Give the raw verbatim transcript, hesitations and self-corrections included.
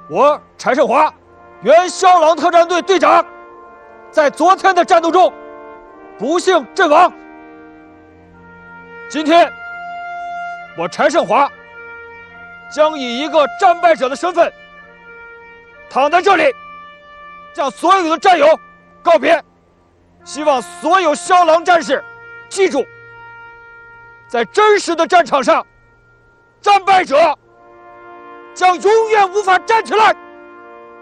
我柴胜华，原骁狼特战队队长，在昨天的战斗中不幸阵亡。今天，我柴胜华将以一个战败者的身份躺在这里，向所有的战友告别。希望所有骁狼战士记住，在真实的战场上，战败者将永远无法站起来。